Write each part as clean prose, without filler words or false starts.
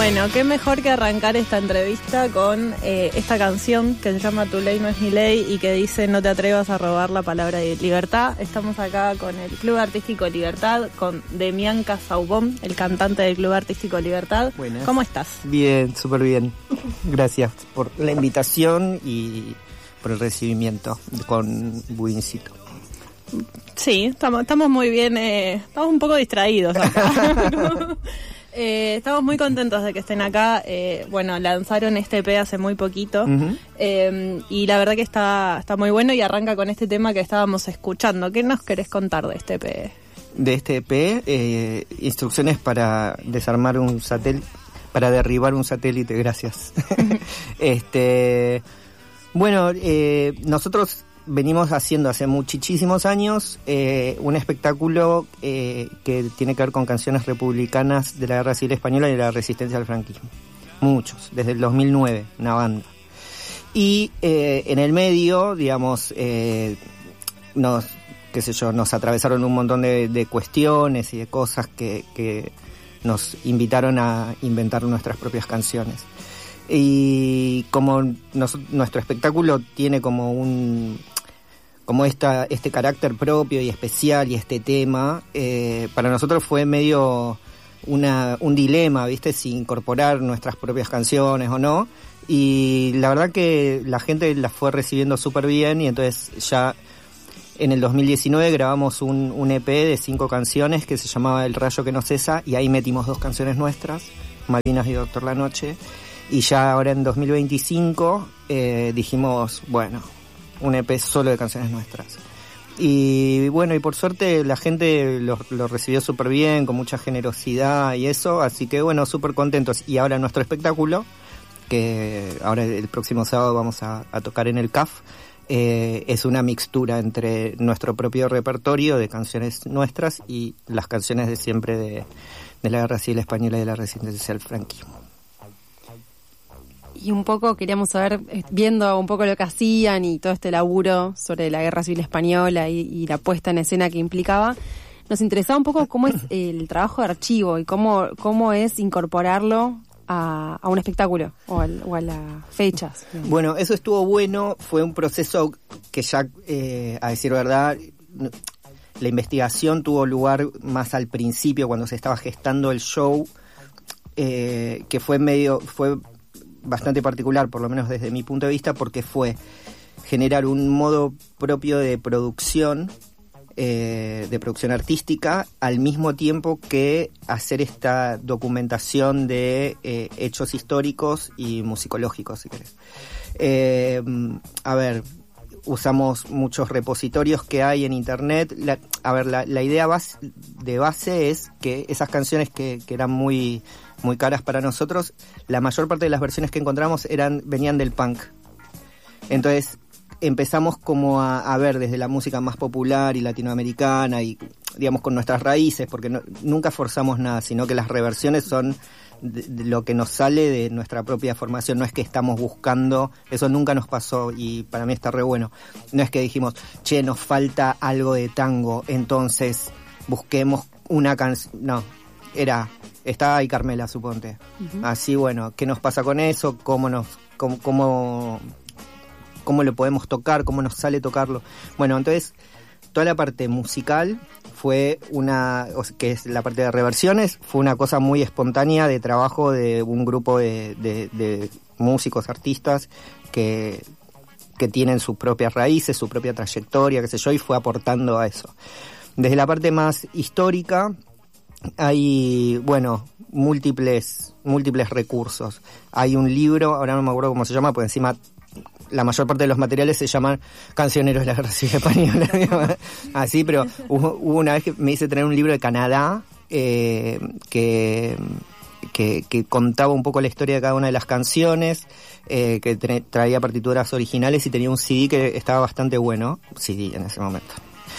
Bueno, qué mejor que arrancar esta entrevista con esta canción que se llama Tu ley no es mi ley y que dice no te atrevas a robar la palabra de libertad. Estamos acá con el Club Artístico Libertad, con Demián Casaubon, el cantante del Club Artístico Libertad. Buenas. ¿Cómo estás? Bien, súper bien. Gracias por la invitación y por el recibimiento con Buincito. Sí, estamos muy bien, estamos un poco distraídos acá. Estamos muy contentos de que estén acá. Bueno, lanzaron este EP hace muy poquito. Uh-huh. Y la verdad que está muy bueno y arranca con este tema que estábamos escuchando. ¿Qué nos querés contar de este EP? De este EP, instrucciones para desarmar un satélite, para derribar un satélite, gracias. Bueno, nosotros venimos haciendo hace muchísimos años un espectáculo que tiene que ver con canciones republicanas de la Guerra Civil Española y de la resistencia al franquismo. Muchos, desde el 2009, una banda. Y en el medio, digamos, nos atravesaron un montón de cuestiones y de cosas que nos invitaron a inventar nuestras propias canciones. Y como nuestro espectáculo tiene como este carácter propio y especial y este tema, para nosotros fue medio un dilema, ¿viste? Si incorporar nuestras propias canciones o no. Y la verdad que la gente las fue recibiendo súper bien y entonces ya en el 2019 grabamos un EP de 5 canciones que se llamaba El Rayo que no cesa y ahí metimos 2 canciones nuestras, Malvinas y Doctor La Noche. Y ya ahora en 2025 dijimos, bueno, un EP solo de canciones nuestras. Y bueno, y por suerte la gente lo recibió súper bien, con mucha generosidad y eso, así que bueno, súper contentos. Y ahora nuestro espectáculo, que ahora el próximo sábado vamos a tocar en el CAF, es una mixtura entre nuestro propio repertorio de canciones nuestras y las canciones de siempre de la Guerra Civil Española y de la resistencia al franquismo. Y un poco queríamos saber, viendo un poco lo que hacían y todo este laburo sobre la Guerra Civil Española y la puesta en escena que implicaba, nos interesaba un poco cómo es el trabajo de archivo y cómo es incorporarlo a un espectáculo o a las fechas. Bueno, eso estuvo bueno, fue un proceso que ya, a decir verdad, la investigación tuvo lugar más al principio, cuando se estaba gestando el show, que fue bastante particular, por lo menos desde mi punto de vista, porque fue generar un modo propio de producción artística, al mismo tiempo que hacer esta documentación de hechos históricos y musicológicos, si querés. A ver, usamos muchos repositorios que hay en internet. La idea de base es que esas canciones que eran muy caras para nosotros, la mayor parte de las versiones que encontramos venían del punk. Entonces empezamos como a ver desde la música más popular y latinoamericana y digamos con nuestras raíces, porque nunca forzamos nada, sino que las reversiones son de lo que nos sale de nuestra propia formación. No es que estamos buscando, eso nunca nos pasó y para mí está re bueno. No es que dijimos, che, nos falta algo de tango, entonces busquemos una canción. No, estaba ahí Carmela, suponte. Uh-huh. Así, bueno, ¿qué nos pasa con eso? ¿Cómo lo podemos tocar? ¿Cómo nos sale tocarlo? Bueno, entonces, toda la parte musical fue que es la parte de reversiones, fue una cosa muy espontánea de trabajo de un grupo de músicos, artistas que tienen sus propias raíces, su propia trayectoria, qué sé yo, y fue aportando a eso. Desde la parte más histórica, hay, bueno, múltiples recursos. Hay un libro, ahora no me acuerdo cómo se llama, porque encima la mayor parte de los materiales se llaman Cancioneros de la Guerra Civil Española. Así, pero hubo una vez que me hice traer un libro de Canadá que contaba un poco la historia de cada una de las canciones, que traía partituras originales y tenía un CD que estaba bastante bueno, CD en ese momento.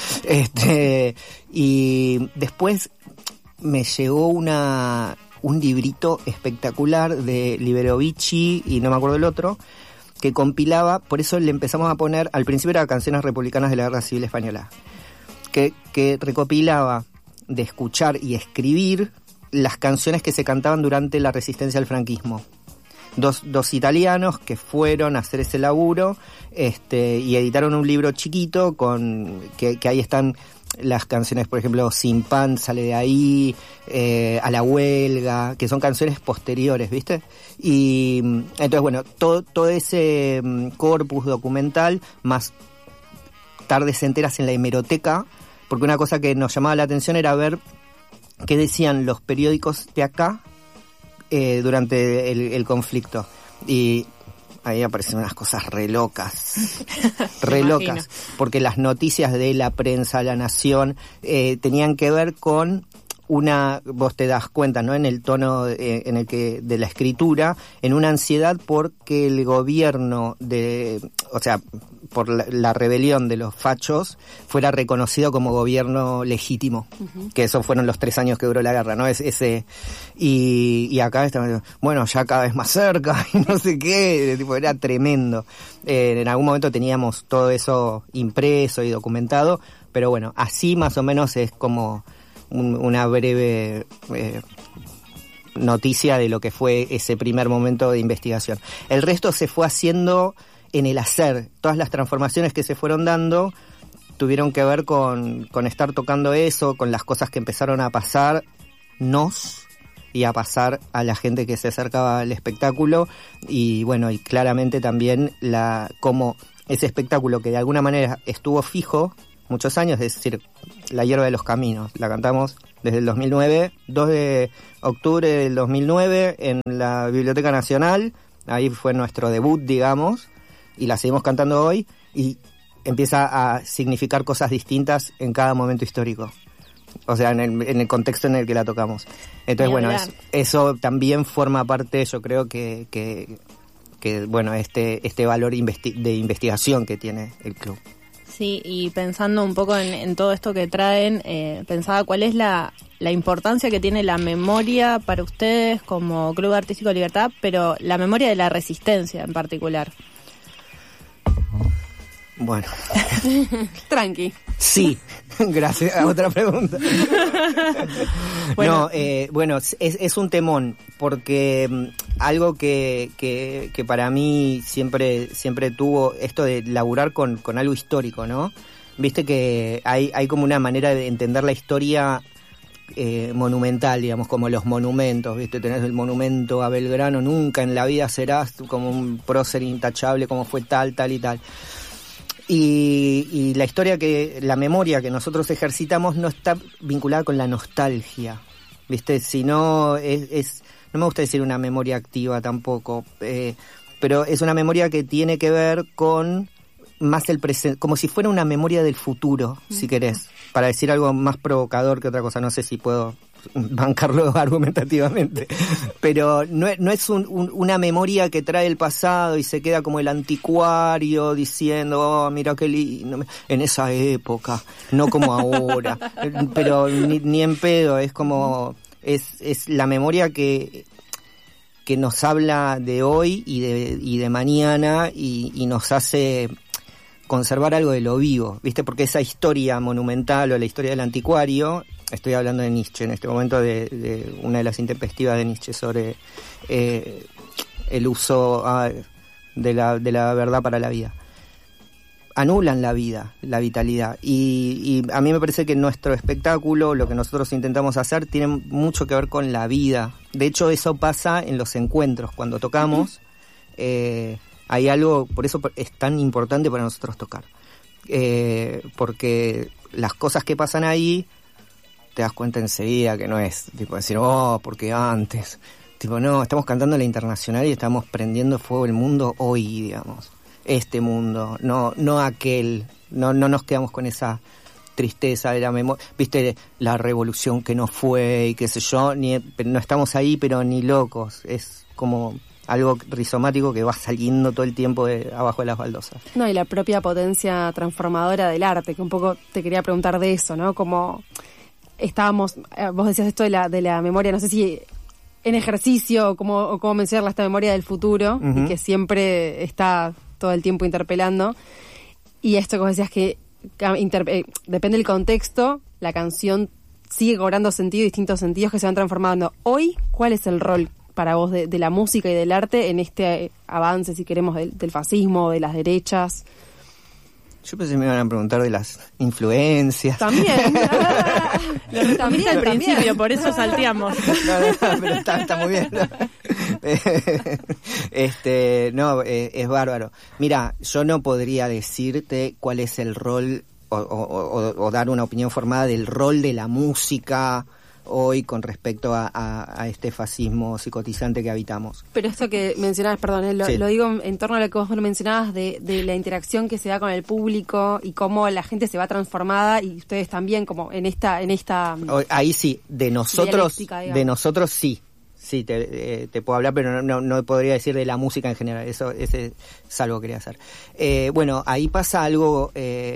Y después me llegó un librito espectacular de Liberovici y no me acuerdo el otro, que compilaba, por eso le empezamos a poner, al principio era Canciones Republicanas de la Guerra Civil Española, que recopilaba de escuchar y escribir las canciones que se cantaban durante la resistencia al franquismo. Dos italianos que fueron a hacer ese laburo y editaron un libro chiquito con que ahí están las canciones, por ejemplo, Sin Pan sale de ahí, A la Huelga, que son canciones posteriores, ¿viste? Y entonces, bueno, todo ese corpus documental, más tardes enteras en la hemeroteca, porque una cosa que nos llamaba la atención era ver qué decían los periódicos de acá durante el conflicto. Y ahí aparecen unas cosas re locas, porque las noticias de la prensa, La Nación, tenían que ver con vos te das cuenta, ¿no? En el tono en el que de la escritura, en una ansiedad porque el gobierno por la rebelión de los fachos fuera reconocido como gobierno legítimo, que esos fueron los 3 años que duró la guerra, ¿no? Y acá estaban, bueno, ya cada vez más cerca, y no sé qué, tipo, era tremendo. En algún momento teníamos todo eso impreso y documentado, pero bueno, así más o menos es como una breve noticia de lo que fue ese primer momento de investigación. El resto se fue haciendo en el hacer. Todas las transformaciones que se fueron dando tuvieron que ver con estar tocando eso, con las cosas que empezaron a pasarnos y a pasar a la gente que se acercaba al espectáculo, y bueno, y claramente también como ese espectáculo que de alguna manera estuvo fijo muchos años, es decir, La Hierba de los Caminos, la cantamos desde el 2009, 2 de octubre del 2009 en la Biblioteca Nacional, ahí fue nuestro debut, digamos, y la seguimos cantando hoy, y empieza a significar cosas distintas en cada momento histórico, o sea, en el contexto en el que la tocamos. Entonces, bueno, eso también forma parte, yo creo que bueno, este valor de investigación que tiene el club. Sí, y pensando un poco en todo esto que traen, pensaba cuál es la importancia que tiene la memoria para ustedes como Club Artístico Libertad, pero la memoria de la resistencia en particular. Bueno. Tranqui. Sí, gracias. A otra pregunta. Bueno. No, bueno, es un temón, porque algo que para mí siempre tuvo esto de laburar con algo histórico, ¿no? Viste que hay como una manera de entender la historia monumental, digamos, como los monumentos, ¿viste? Tenés el monumento a Belgrano, nunca en la vida serás como un prócer intachable como fue tal y tal. Y la memoria que nosotros ejercitamos no está vinculada con la nostalgia, ¿viste? Sino no me gusta decir una memoria activa tampoco, pero es una memoria que tiene que ver con más el presente, como si fuera una memoria del futuro, si querés, para decir algo más provocador que otra cosa. No sé si puedo bancarlo argumentativamente, pero no es una memoria que trae el pasado y se queda como el anticuario diciendo, oh, mira qué lindo, en esa época, no como ahora, pero ni en pedo, es como es la memoria que nos habla de hoy y de mañana y nos hace conservar algo de lo vivo, ¿viste? Porque esa historia monumental o la historia del anticuario, estoy hablando de Nietzsche en este momento, de una de las intempestivas de Nietzsche sobre el uso de la verdad para la vida. Anulan la vida, la vitalidad. Y a mí me parece que nuestro espectáculo, lo que nosotros intentamos hacer, tiene mucho que ver con la vida. De hecho, eso pasa en los encuentros. Cuando tocamos, hay algo, por eso es tan importante para nosotros tocar. Porque las cosas que pasan ahí, te das cuenta enseguida que no es tipo decir, oh, porque antes. Tipo, no, estamos cantando la Internacional y estamos prendiendo fuego el mundo hoy, digamos. Este mundo, no aquel. No nos quedamos con esa tristeza de la memoria. Viste, la revolución que no fue y qué sé yo, no estamos ahí, pero ni locos. Es como algo rizomático que va saliendo todo el tiempo de abajo de las baldosas. No, y la propia potencia transformadora del arte, que un poco te quería preguntar de eso, ¿no? Como estábamos, vos decías esto de la memoria, no sé si en ejercicio o cómo mencionarla, esta memoria del futuro, y que siempre está todo el tiempo interpelando. Y esto que vos decías que depende del contexto, la canción sigue cobrando sentido, distintos sentidos que se van transformando. Hoy, ¿cuál es el rol para vos de la música y del arte en este avance, si queremos, del fascismo, de las derechas? Yo pensé que me iban a preguntar de las influencias. También. También al principio, por eso salteamos. No, pero está muy bien. ¿no? Es bárbaro. Mira, yo no podría decirte cuál es el rol o dar una opinión formada del rol de la música hoy con respecto a este fascismo psicotizante que habitamos. Pero esto que mencionabas, perdón, Sí. lo digo en torno a lo que vos mencionabas de la interacción que se da con el público y cómo la gente se va transformada, y ustedes también como en esta Ahí sí, de nosotros sí. Sí, te puedo hablar, pero no podría decir de la música en general. Ese es algo que quería hacer. Bueno, ahí pasa algo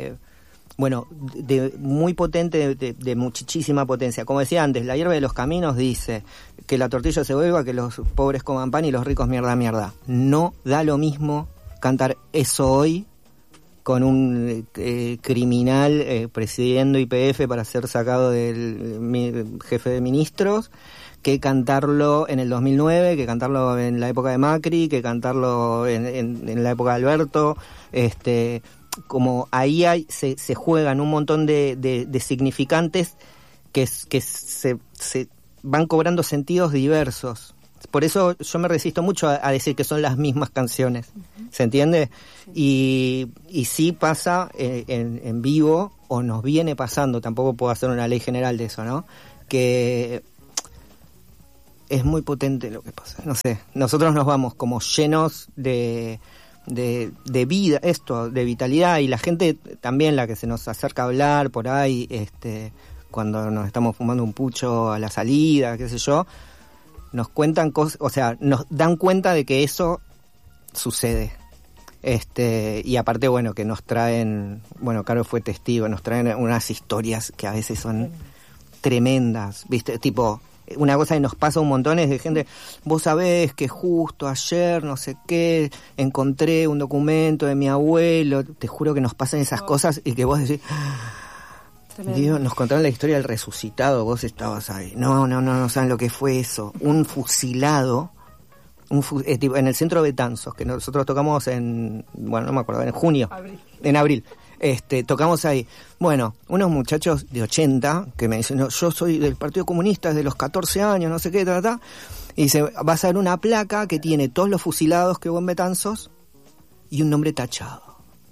de muy potente, de muchísima potencia. Como decía antes, La hierba de los caminos dice que la tortilla se vuelva, que los pobres coman pan y los ricos mierda. No da lo mismo cantar eso hoy con un criminal presidiendo YPF para ser sacado del jefe de ministros, que cantarlo en el 2009, que cantarlo en la época de Macri, que cantarlo en la época de Alberto. Como ahí se juegan un montón de significantes que se van cobrando sentidos diversos. Por eso yo me resisto mucho a decir que son las mismas canciones, ¿se entiende? Y sí pasa en vivo, o nos viene pasando, tampoco puedo hacer una ley general de eso, ¿no? Que es muy potente lo que pasa, no sé, nosotros nos vamos como llenos de vida, de vitalidad, y la gente también, la que se nos acerca a hablar por ahí, cuando nos estamos fumando un pucho a la salida, qué sé yo, nos cuentan cosas, o sea, nos dan cuenta de que eso sucede. Y aparte, bueno, que nos traen, bueno, Caro fue testigo, nos traen unas historias que a veces son tremendas, ¿viste? Tipo, una cosa que nos pasa un montón es de gente, vos sabés que justo ayer, no sé qué, encontré un documento de mi abuelo, te juro que nos pasan esas cosas y que vos decís, Dios, nos contaron la historia del resucitado, vos estabas ahí. No saben lo que fue eso. Un fusilado, tipo, en el centro de Betanzos, que nosotros tocamos en junio, en abril. Tocamos ahí. Bueno, unos muchachos de 80 que me dicen, no, yo soy del Partido Comunista desde los 14 años, no sé qué, y dice, vas a ver una placa que tiene todos los fusilados que hubo en Betanzos y un nombre tachado.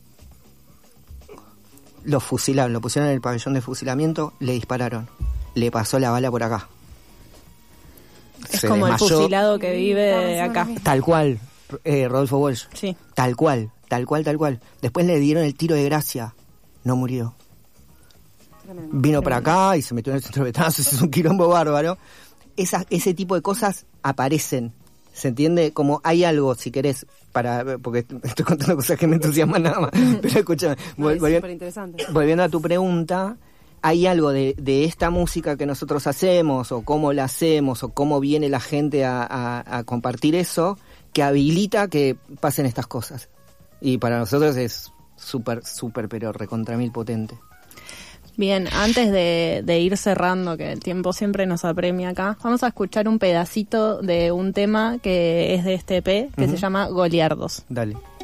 Los fusilaron, lo pusieron en el pabellón de fusilamiento, le dispararon, le pasó la bala por acá. Es Se como desmayó. el fusilado que vive acá. Tal cual, Rodolfo Walsh. Sí. Tal cual. Después le dieron el tiro de gracia, no murió. Vino para acá y se metió en el centro de Betanzos, es un quilombo bárbaro. Ese tipo de cosas aparecen, ¿se entiende? Como hay algo, si querés, porque estoy contando cosas que me entusiasman nada más, pero escúchame, volviendo a tu pregunta, hay algo de esta música que nosotros hacemos, o cómo la hacemos, o cómo viene la gente a compartir eso, que habilita que pasen estas cosas. Y para nosotros es súper, pero recontra mil potente. Bien, antes de ir cerrando, que el tiempo siempre nos apremia acá, vamos a escuchar un pedacito de un tema que es de este EP, que se llama Goliardos. Dale.